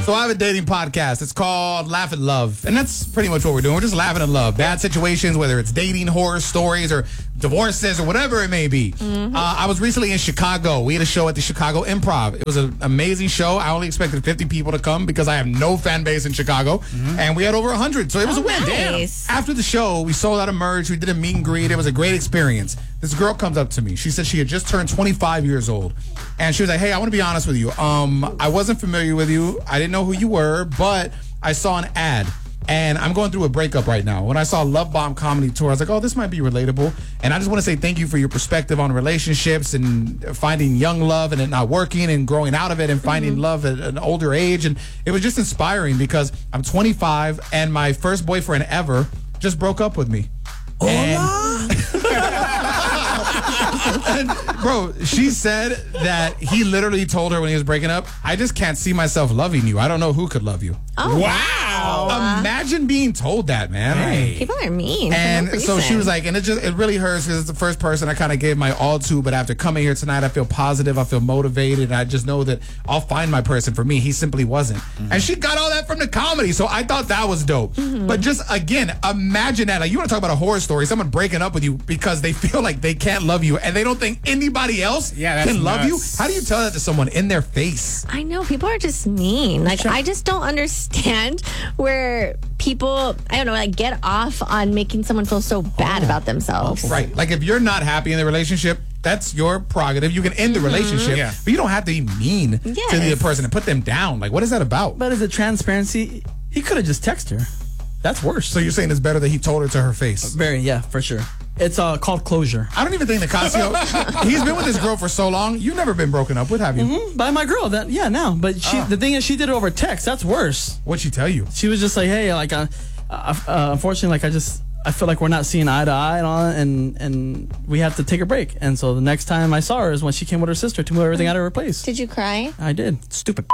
So I have a dating podcast. It's called Laugh and Love. And that's pretty much what we're doing. We're just laughing and love. Bad situations, whether it's dating, horror stories, or divorces, or whatever it may be. I was recently in Chicago. We had a show at the Chicago Improv. It was an amazing show. I only expected 50 people to come because I have no fan base in Chicago. And we had over 100. So it was a win. Nice. After the show, we sold out of merch. We did a meet and greet. It was a great experience. This girl comes up to me. She said she had just turned 25 years old. And she was like, hey, I want to be honest with you. I wasn't familiar with you. I didn't know who you were, but I saw an ad. And I'm going through a breakup right now. When I saw Love Bomb Comedy Tour, I was like, oh, this might be relatable. And I just want to say thank you for your perspective on relationships and finding young love and it not working and growing out of it and finding love at an older age. And it was just inspiring because I'm 25 and my first boyfriend ever just broke up with me. And, bro, she said that he literally told her when he was breaking up, I just can't see myself loving you. I don't know who could love you. Oh, Wow. Imagine being told that, man. Hey. People are mean. And so she was like, and it really hurts because it's the first person I kind of gave my all to. But after coming here tonight, I feel positive. I feel motivated. And I just know that I'll find my person. For me, he simply wasn't. And she got all that from the comedy. So I thought that was dope. But just, again, imagine that. Like, you want to talk about a horror story, someone breaking up with you because they feel like they can't love you and they don't think anybody else can love you. How do you tell that to someone in their face? I know. People are just mean. Like, I just don't understand where people, I don't know, like get off on making someone feel so bad about themselves. Right. Like, if you're not happy in the relationship, that's your prerogative. You can end the relationship, but you don't have to be mean to the person and put them down. Like, what is that about? But as a transparency, he could have just texted her. That's worse. So you're saying it's better that he told her to her face? Yeah, for sure. It's called closure. I don't even think Nicasio, he's been with this girl for so long. You've never been broken up with, have you? By my girl. Now. But the thing is, she did it over text. That's worse. What'd she tell you? She was just like, hey, like, unfortunately, like, I feel like we're not seeing eye to eye and all, and we have to take a break. And so the next time I saw her is when she came with her sister to move everything out of her place. Did you cry? I did. Stupid.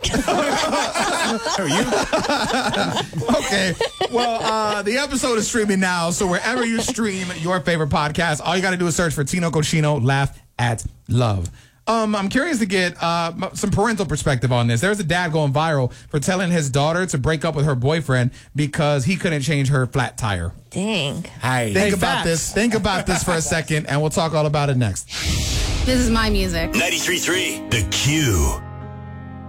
Are you? Okay. Well, the episode is streaming now, so wherever you stream your favorite podcast, all you got to do is search for Tino Cochino, Laugh at Love. I'm curious to get some parental perspective on this. There's a dad going viral for telling his daughter to break up with her boyfriend because he couldn't change her flat tire. Dang. Think about this. Think about this for a second, and we'll talk all about it next. This is my music. 93.3 The Q.